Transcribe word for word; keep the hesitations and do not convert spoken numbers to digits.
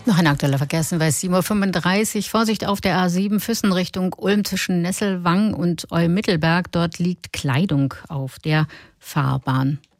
Noch ein aktueller Verkehrshinweis, sieben Uhr fünfunddreißig. Vorsicht auf der A sieben Füssen Richtung Ulm zwischen Nesselwang und Olm-Mittelberg. Dort liegt Kleidung auf der Fahrbahn.